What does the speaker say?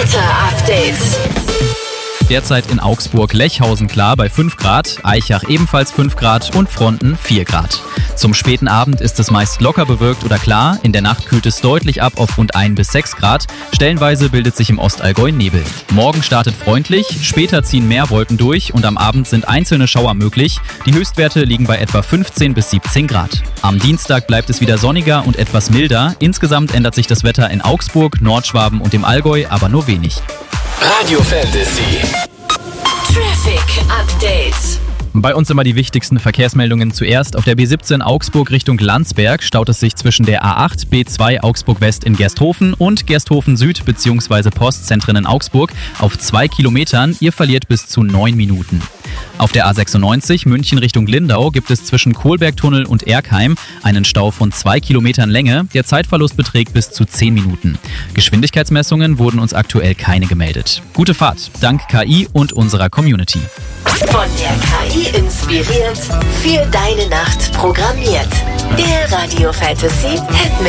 Wetter-Update. Derzeit in Augsburg Lechhausen klar bei 5 Grad, Aichach ebenfalls 5 Grad und Fronten 4 Grad. Zum späten Abend ist es meist locker bewölkt oder klar, in der Nacht kühlt es deutlich ab auf rund 1 bis 6 Grad, stellenweise bildet sich im Ostallgäu Nebel. Morgen startet freundlich, später ziehen mehr Wolken durch und am Abend sind einzelne Schauer möglich. Die Höchstwerte liegen bei etwa 15 bis 17 Grad. Am Dienstag bleibt es wieder sonniger und etwas milder. Insgesamt ändert sich das Wetter in Augsburg, Nordschwaben und dem Allgäu aber nur wenig. Radio Fantasy. Traffic Update. Bei uns immer die wichtigsten Verkehrsmeldungen zuerst. Auf der B17 Augsburg Richtung Landsberg staut es sich zwischen der A8 B2 Augsburg West in Gersthofen und Gersthofen Süd bzw. Postzentren in Augsburg auf 2 Kilometern. Ihr verliert bis zu 9 Minuten. Auf der A96 München Richtung Lindau gibt es zwischen Kohlbergtunnel und Erkheim einen Stau von 2 Kilometern Länge. Der Zeitverlust beträgt bis zu 10 Minuten. Geschwindigkeitsmessungen wurden uns aktuell keine gemeldet. Gute Fahrt, dank KI und unserer Community. Von der KI inspiriert, für deine Nacht programmiert. Der Radio Fantasy Hit